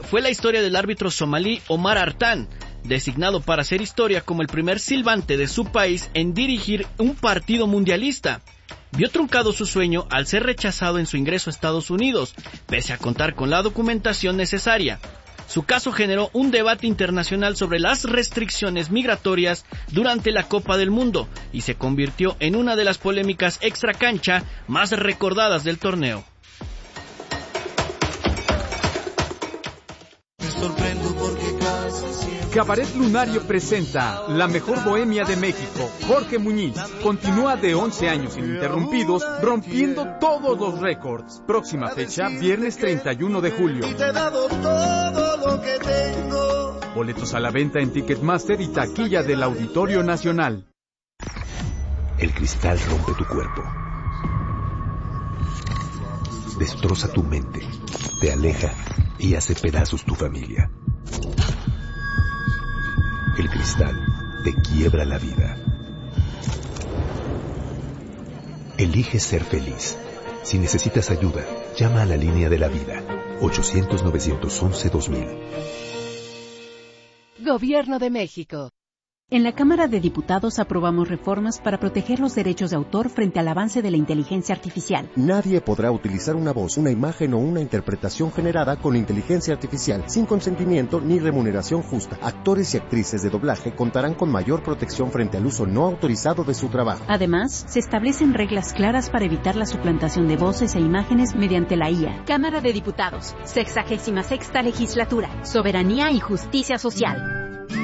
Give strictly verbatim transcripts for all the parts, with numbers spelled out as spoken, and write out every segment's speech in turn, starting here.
fue la historia del árbitro somalí Omar Artan, designado para hacer historia como el primer silbante de su país en dirigir un partido mundialista. Vio truncado su sueño al ser rechazado en su ingreso a Estados Unidos, pese a contar con la documentación necesaria. Su caso generó un debate internacional sobre las restricciones migratorias durante la Copa del Mundo y se convirtió en una de las polémicas extracancha más recordadas del torneo. Cabaret Lunario presenta La Mejor Bohemia de México. Jorge Muñiz continúa de once años ininterrumpidos, rompiendo todos los récords. Próxima fecha, viernes treinta y uno de julio. Boletos a la venta en Ticketmaster y taquilla del Auditorio Nacional. El cristal rompe tu cuerpo. Destroza tu mente, te aleja y hace pedazos tu familia. El cristal te quiebra la vida. Elige ser feliz. Si necesitas ayuda, llama a la línea de la vida. ochocientos, novecientos once, dos mil. Gobierno de México. En la Cámara de Diputados aprobamos reformas para proteger los derechos de autor frente al avance de la inteligencia artificial. Nadie podrá utilizar una voz, una imagen o una interpretación generada con inteligencia artificial sin consentimiento ni remuneración justa. Actores y actrices de doblaje contarán con mayor protección frente al uso no autorizado de su trabajo. Además, se establecen reglas claras para evitar la suplantación de voces e imágenes mediante la I A. Cámara de Diputados, sexagésima sexta legislatura, soberanía y justicia social.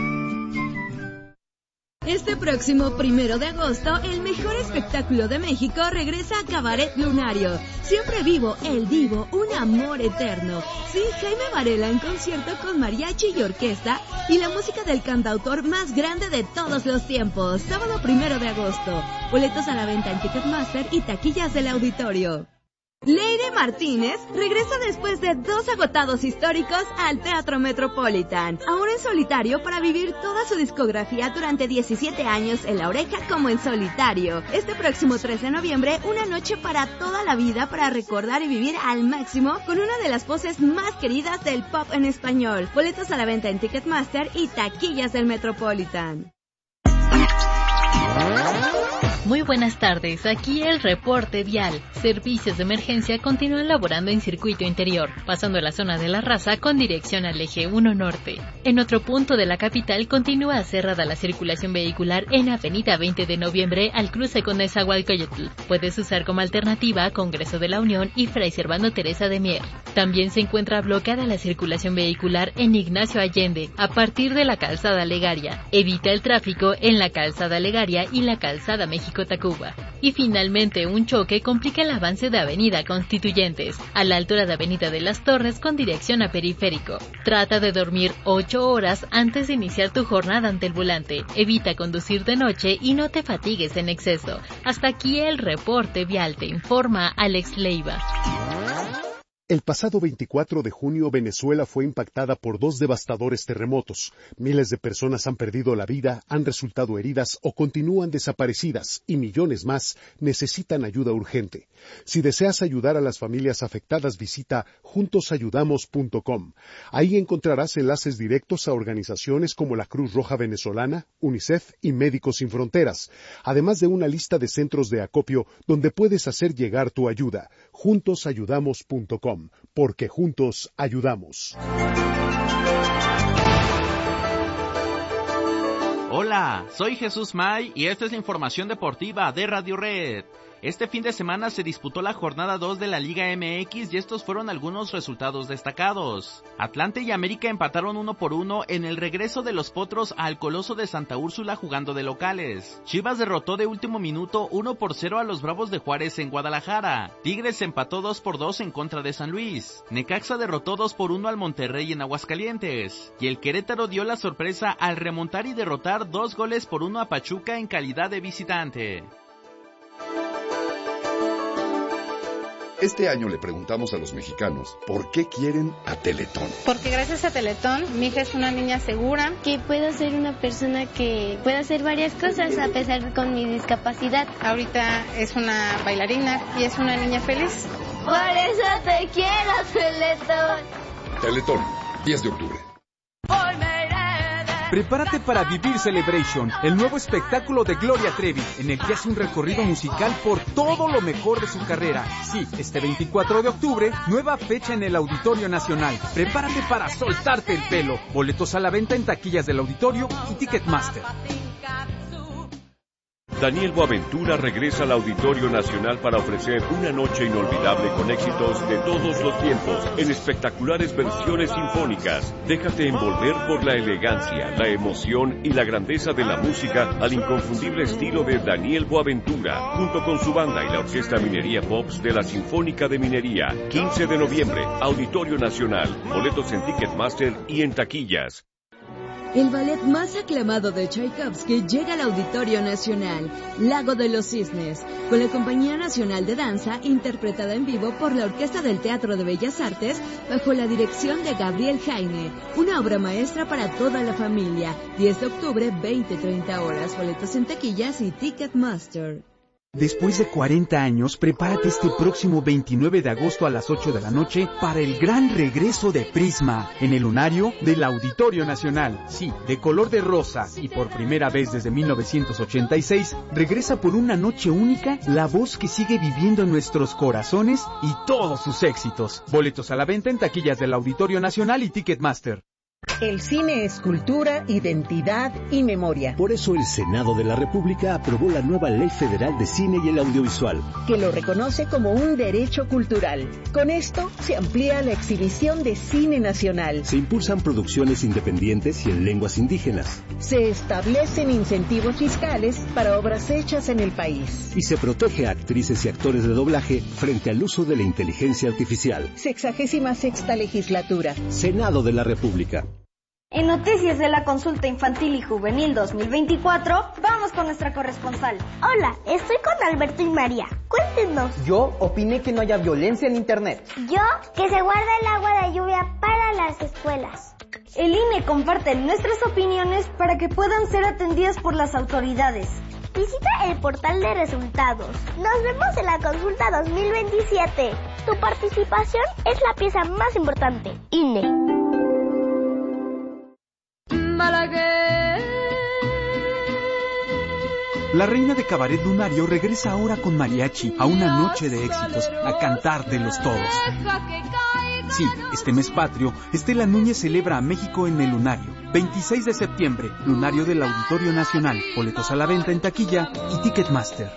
Este próximo primero de agosto, el mejor espectáculo de México regresa a Cabaret Lunario. Siempre vivo, el divo, un amor eterno. Sí, Jaime Varela en concierto con mariachi y orquesta y la música del cantautor más grande de todos los tiempos. Sábado primero de agosto. Boletos a la venta en Ticketmaster y taquillas del auditorio. Leire Martínez regresa después de dos agotados históricos al Teatro Metropolitan, ahora en solitario para vivir toda su discografía durante diecisiete años en La Oreja como en solitario. Este próximo tres de noviembre, una noche para toda la vida para recordar y vivir al máximo con una de las voces más queridas del pop en español. Boletos a la venta en Ticketmaster y taquillas del Metropolitan. Muy buenas tardes, aquí el reporte vial. Servicios de emergencia continúan laborando en circuito interior, pasando la zona de La Raza con dirección al eje uno norte. En otro punto de la capital continúa cerrada la circulación vehicular en avenida veinte de noviembre al cruce con Nezahualcóyotl. Puedes usar como alternativa Congreso de la Unión y Fray Servando Teresa de Mier. También se encuentra bloqueada la circulación vehicular en Ignacio Allende, a partir de la calzada Legaria. Evita el tráfico en la calzada Legaria y la calzada México-Tacuba. Y finalmente, un choque complica el avance de avenida Constituyentes, a la altura de avenida de las Torres con dirección a Periférico. Trata de dormir ocho horas antes de iniciar tu jornada ante el volante. Evita conducir de noche y no te fatigues en exceso. Hasta aquí el reporte vial, te informa Alex Leiva. El pasado veinticuatro de junio, Venezuela fue impactada por dos devastadores terremotos. Miles de personas han perdido la vida, han resultado heridas o continúan desaparecidas, y millones más necesitan ayuda urgente. Si deseas ayudar a las familias afectadas, visita juntos ayudamos punto com. Ahí encontrarás enlaces directos a organizaciones como la Cruz Roja Venezolana, UNICEF y Médicos Sin Fronteras, además de una lista de centros de acopio donde puedes hacer llegar tu ayuda. juntos ayudamos punto com. Porque juntos ayudamos. Hola, soy Jesús May y esta es la información deportiva de Radio Red. Este fin de semana se disputó la jornada dos de la Liga M X y estos fueron algunos resultados destacados. Atlante y América empataron uno por uno en el regreso de los Potros al Coloso de Santa Úrsula jugando de locales. Chivas derrotó de último minuto uno por cero a los Bravos de Juárez en Guadalajara. Tigres empató dos por dos en contra de San Luis. Necaxa derrotó dos por uno al Monterrey en Aguascalientes. Y el Querétaro dio la sorpresa al remontar y derrotar dos goles por uno a Pachuca en calidad de visitante. Este año le preguntamos a los mexicanos por qué quieren a Teletón. Porque gracias a Teletón, mi hija es una niña segura. Que puedo ser una persona que pueda hacer varias cosas a pesar de con mi discapacidad. Ahorita es una bailarina y es una niña feliz. Por eso te quiero, Teletón. Teletón, diez de octubre. Prepárate para vivir Celebration, el nuevo espectáculo de Gloria Trevi, en el que hace un recorrido musical por todo lo mejor de su carrera. Sí, este veinticuatro de octubre, nueva fecha en el Auditorio Nacional. Prepárate para soltarte el pelo. Boletos a la venta en taquillas del auditorio y Ticketmaster. Daniel Boaventura regresa al Auditorio Nacional para ofrecer una noche inolvidable con éxitos de todos los tiempos, en espectaculares versiones sinfónicas. Déjate envolver por la elegancia, la emoción y la grandeza de la música al inconfundible estilo de Daniel Boaventura, junto con su banda y la Orquesta Minería Pops de la Sinfónica de Minería. quince de noviembre, Auditorio Nacional. Boletos en Ticketmaster y en taquillas. El ballet más aclamado de Tchaikovsky llega al Auditorio Nacional, Lago de los Cisnes, con la Compañía Nacional de Danza, interpretada en vivo por la Orquesta del Teatro de Bellas Artes, bajo la dirección de Gabriel Jaime. Una obra maestra para toda la familia. diez de octubre, veinte treinta horas. Boletos en taquillas y Ticketmaster. Después de cuarenta años, prepárate este próximo veintinueve de agosto a las ocho de la noche para el gran regreso de Prisma en el lunario del Auditorio Nacional. Sí, de color de rosa y por primera vez desde mil novecientos ochenta y seis, regresa por una noche única la voz que sigue viviendo en nuestros corazones y todos sus éxitos. Boletos a la venta en taquillas del Auditorio Nacional y Ticketmaster. El cine es cultura, identidad y memoria. Por eso el Senado de la República aprobó la nueva Ley Federal de Cine y el Audiovisual, que lo reconoce como un derecho cultural. Con esto se amplía la exhibición de cine nacional. Se impulsan producciones independientes y en lenguas indígenas. Se establecen incentivos fiscales para obras hechas en el país. Y se protege a actrices y actores de doblaje frente al uso de la inteligencia artificial. Sexagésima sexta legislatura. Senado de la República. En Noticias de la Consulta Infantil y Juvenil dos mil veinticuatro, vamos con nuestra corresponsal. Hola, estoy con Alberto y María. Cuéntenos. Yo opiné que no haya violencia en Internet. Yo, que se guarda el agua de lluvia para las escuelas. El I N E comparte nuestras opiniones para que puedan ser atendidas por las autoridades. Visita el portal de resultados. Nos vemos en la consulta dos mil veintisiete. Tu participación es la pieza más importante. I N E. La reina de cabaret lunario regresa ahora con mariachi a una noche de éxitos, a cantártelos todos. Sí, este mes patrio, Estela Núñez celebra a México en el lunario. veintiséis de septiembre, lunario del Auditorio Nacional. Boletos a la venta en taquilla y Ticketmaster.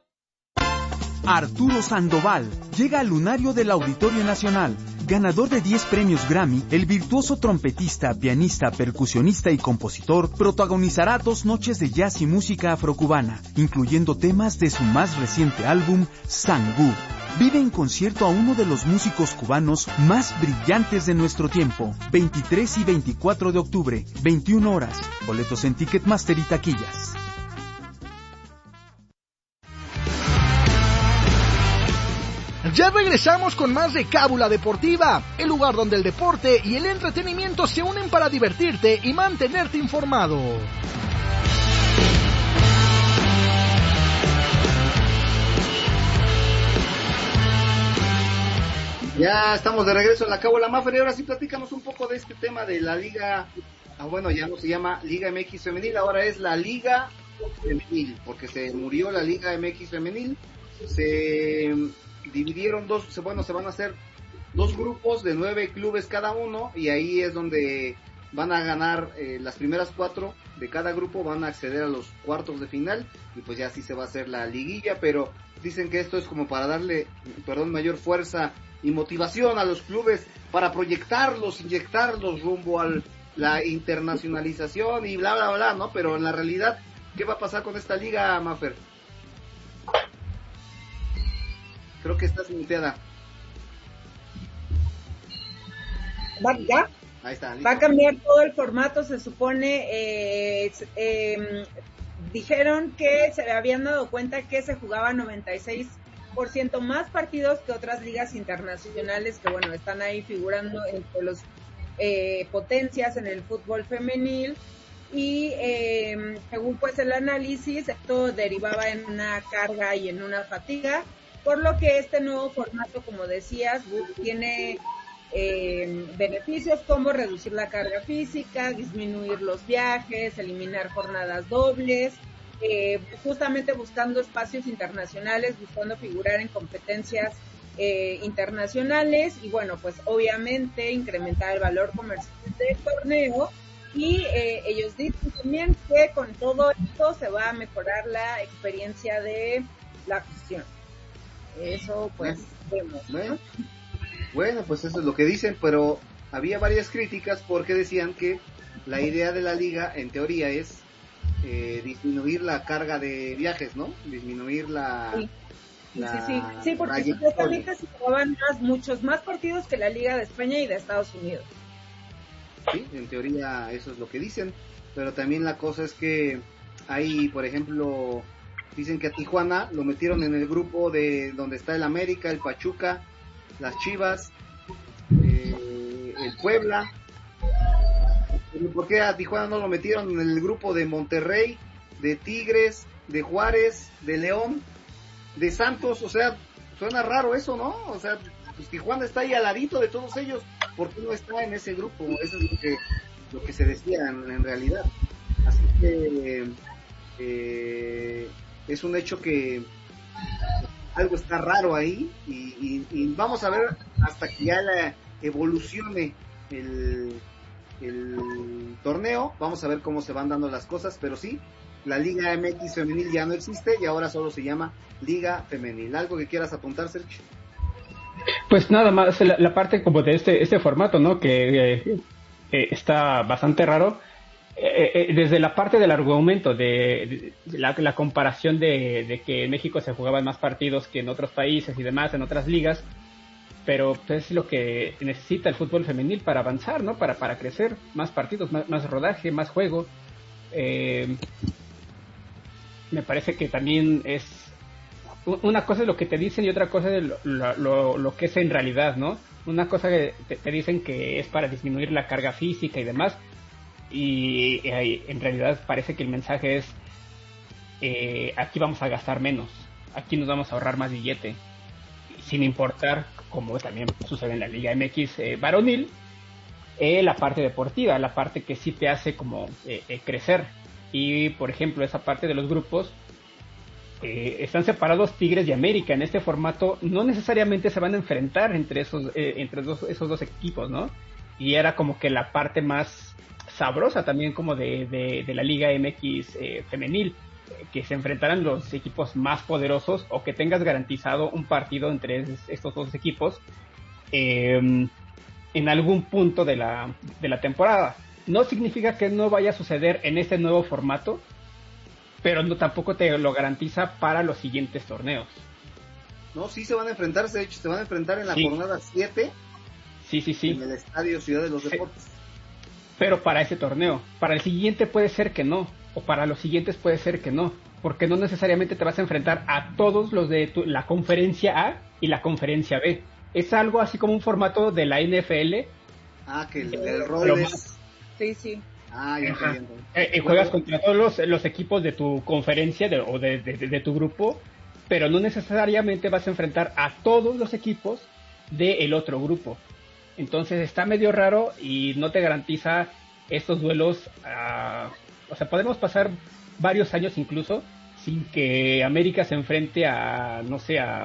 Arturo Sandoval llega al lunario del Auditorio Nacional. Ganador de diez premios Grammy, el virtuoso trompetista, pianista, percusionista y compositor protagonizará dos noches de jazz y música afrocubana, incluyendo temas de su más reciente álbum, Sangú. Vive en concierto a uno de los músicos cubanos más brillantes de nuestro tiempo. veintitrés y veinticuatro de octubre, veintiuna horas. Boletos en Ticketmaster y taquillas. Ya regresamos con más de Cábula Deportiva, el lugar donde el deporte y el entretenimiento se unen para divertirte y mantenerte informado. Ya estamos de regreso en la Cábula Maffer y ahora sí platícanos un poco de este tema de la Liga, ah, bueno, ya no se llama Liga M X Femenil, ahora es la Liga Femenil, porque se murió la Liga M X Femenil, se dividieron dos, bueno, se van a hacer dos grupos de nueve clubes cada uno y ahí es donde van a ganar eh, las primeras cuatro de cada grupo, van a acceder a los cuartos de final y pues ya así se va a hacer la liguilla, pero dicen que esto es como para darle, perdón, mayor fuerza y motivación a los clubes para proyectarlos, inyectarlos rumbo a la internacionalización y bla bla bla, ¿no? Pero en la realidad, ¿qué va a pasar con esta liga, Maffer? Creo que estás muteada. ¿Va, ya? Ahí está, listo. Va a cambiar todo el formato, se supone. Eh, eh, dijeron que se habían dado cuenta que se jugaba noventa y seis por ciento más partidos que otras ligas internacionales que, bueno, están ahí figurando entre los eh, potencias en el fútbol femenil. Y eh, según pues el análisis, esto derivaba en una carga y en una fatiga, por lo que este nuevo formato, como decías, tiene eh, beneficios como reducir la carga física, disminuir los viajes, eliminar jornadas dobles, eh, justamente buscando espacios internacionales, buscando figurar en competencias eh, internacionales y bueno, pues obviamente incrementar el valor comercial del torneo. Y eh, ellos dicen también que con todo esto se va a mejorar la experiencia de la afición. Eso pues vemos, ¿no? Bueno, bueno, pues eso es lo que dicen, pero había varias críticas porque decían que la idea de la liga en teoría es eh, disminuir la carga de viajes, ¿no? Disminuir la... Sí. La sí, sí, sí, porque supuestamente se jugaban más, muchos más partidos que la Liga de España y de Estados Unidos. Sí, en teoría eso es lo que dicen, pero también la cosa es que hay, por ejemplo, dicen que a Tijuana lo metieron en el grupo de donde está el América, el Pachuca, las Chivas, eh, el Puebla. ¿Por qué a Tijuana no lo metieron en el grupo de Monterrey, de Tigres, de Juárez, de León, de Santos? O sea, suena raro eso, ¿no? O sea, pues Tijuana está ahí al ladito de todos ellos. ¿Por qué no está en ese grupo? Eso es lo que lo que se decía en, en realidad. Así que eh, es un hecho que algo está raro ahí y, y, y vamos a ver hasta que ya la evolucione el, el torneo. Vamos a ver cómo se van dando las cosas, pero sí, la Liga M X femenil ya no existe y ahora solo se llama Liga Femenil. ¿Algo que quieras apuntar, Sergio? Pues nada más la, la parte como de este este formato, ¿no? Que eh, eh, está bastante raro. Eh, eh, desde la parte del argumento de, de la, la comparación de, de que en México se jugaban más partidos que en otros países y demás, en otras ligas, pero pues, es lo que necesita el fútbol femenil para avanzar, ¿no? Para para crecer, más partidos, más, más rodaje, más juego. Eh, me parece que también es una cosa es lo que te dicen y otra cosa es lo, lo, lo que es en realidad, ¿no? Una cosa que te, te dicen que es para disminuir la carga física y demás, y, y en realidad parece que el mensaje es eh, aquí vamos a gastar menos, aquí nos vamos a ahorrar más billete, sin importar, como también sucede en la Liga M X eh, varonil, eh, la parte deportiva, la parte que sí te hace como eh, eh, crecer. Y por ejemplo esa parte de los grupos, Eh, están separados Tigres y América. En este formato no necesariamente se van a enfrentar entre esos eh, entre dos, esos dos equipos, ¿no? Y era como que la parte más sabrosa también como de, de, de la Liga M X eh, femenil, eh, que se enfrentaran los equipos más poderosos o que tengas garantizado un partido entre estos dos equipos eh, en algún punto de la, de la temporada. No significa que no vaya a suceder en este nuevo formato, pero no tampoco te lo garantiza para los siguientes torneos. No, sí se van a enfrentar, de hecho, se van a enfrentar en la sí. jornada siete. Sí, sí, sí. En el Estadio Ciudad de los Deportes. Sí. Pero para ese torneo. Para el siguiente puede ser que no, o para los siguientes puede ser que no, porque no necesariamente te vas a enfrentar a todos los de tu, la conferencia A y la conferencia B. Es algo así como un formato de la N F L. Ah, que el, el rol es... Más... Sí, sí. Ah, ya estoy viendo. Eh, eh, juegas contra todos los, los equipos de tu conferencia de, o de, de, de tu grupo, pero no necesariamente vas a enfrentar a todos los equipos del otro grupo. Entonces está medio raro y no te garantiza estos duelos. Uh, o sea, podemos pasar varios años incluso sin que América se enfrente a, no sé, a,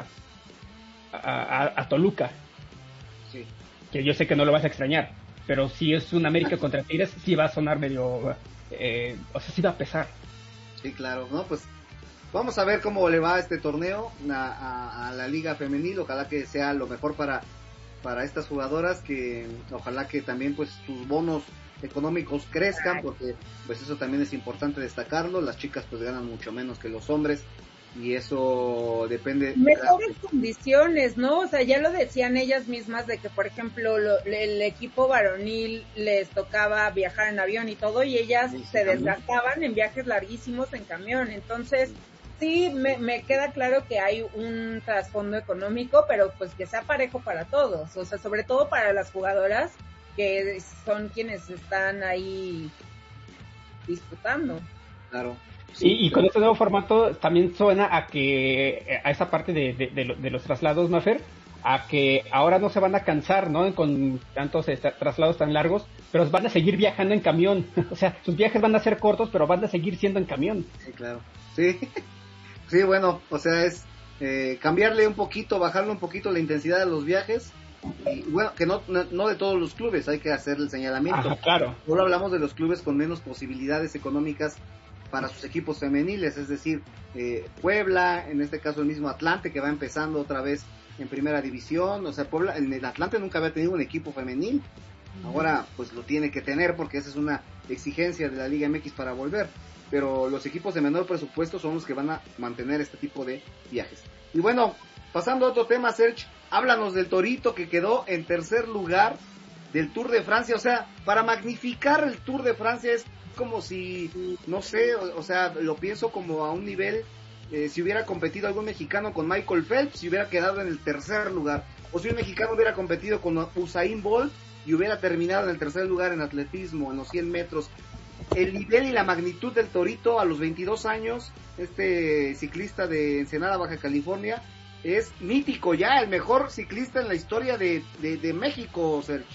a, a Toluca. Sí. Que yo sé que no lo vas a extrañar. Pero si es un América contra Tigres, sí va a sonar medio... Eh, o sea, sí va a pesar. Sí, claro, ¿no? Pues vamos a ver cómo le va este torneo a, a, a la Liga Femenil. Ojalá que sea lo mejor para, para estas jugadoras, que ojalá que también pues sus bonos económicos crezcan, porque pues eso también es importante destacarlo. Las chicas pues ganan mucho menos que los hombres, y eso depende... Mejores condiciones, ¿no? O sea, ya lo decían ellas mismas de que, por ejemplo, lo, el equipo varonil les tocaba viajar en avión y todo, y ellas sí, se desgastaban en viajes larguísimos en camión. Entonces, sí, me, me queda claro que hay un trasfondo económico, pero pues que sea parejo para todos. O sea, sobre todo para las jugadoras, que son quienes están ahí disputando. Claro. Sí, y, y con este nuevo formato también suena a que a esa parte de, de, de, de los traslados, Mafer, a que ahora no se van a cansar, ¿no? Con tantos eh, traslados tan largos, pero van a seguir viajando en camión. O sea, sus viajes van a ser cortos, pero van a seguir siendo en camión. Sí, claro. Sí, sí, bueno, o sea, es eh, cambiarle un poquito, bajarle un poquito la intensidad de los viajes. Y bueno, que no, no, no de todos los clubes, hay que hacer el señalamiento. Ajá, claro. Ahora hablamos de los clubes con menos posibilidades económicas para sus equipos femeniles, es decir, eh, Puebla, en este caso el mismo Atlante, que va empezando otra vez en primera división. O sea, Puebla, en el Atlante nunca había tenido un equipo femenil, ahora pues lo tiene que tener porque esa es una exigencia de la Liga M X para volver, pero los equipos de menor presupuesto son los que van a mantener este tipo de viajes. Y bueno, pasando a otro tema, Serge, háblanos del Torito que quedó en tercer lugar del Tour de Francia. O sea, para magnificar el Tour de Francia es como si, no sé, o, o sea, lo pienso como a un nivel, eh, si hubiera competido algún mexicano con Michael Phelps y hubiera quedado en el tercer lugar, o si un mexicano hubiera competido con Usain Bolt y hubiera terminado en el tercer lugar en atletismo, en los cien metros. El nivel y la magnitud del Torito a los veintidós años, este ciclista de Ensenada, Baja California, es mítico ya, el mejor ciclista en la historia de, de, de México, Sergio.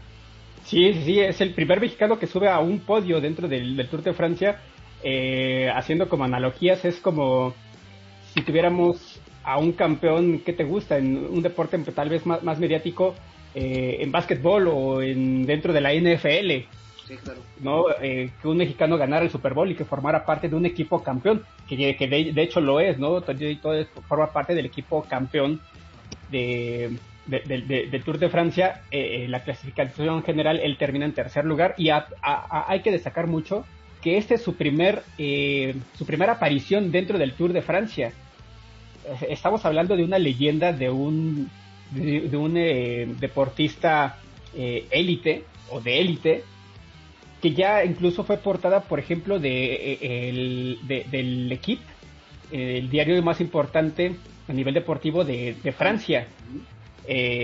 Sí, sí, sí, es el primer mexicano que sube a un podio dentro del, del Tour de Francia, eh, haciendo como analogías, es como si tuviéramos a un campeón que te gusta en un deporte tal vez más, más mediático, eh, en básquetbol o en dentro de la N F L. Sí, claro. ¿No? Eh, que un mexicano ganara el Super Bowl y que formara parte de un equipo campeón, que, que de, de hecho lo es, ¿no? Todo forma parte del equipo campeón de, de, de, de, de Tour de Francia. Eh, la clasificación general, él termina en tercer lugar y a, a, a, hay que destacar mucho que este es su primer eh, su primera aparición dentro del Tour de Francia. Estamos hablando de una leyenda, de un de, de un eh, deportista élite eh, o de élite, que ya incluso fue portada, por ejemplo, de, el, de del Equipe, el diario más importante a nivel deportivo de, de Francia. Eh,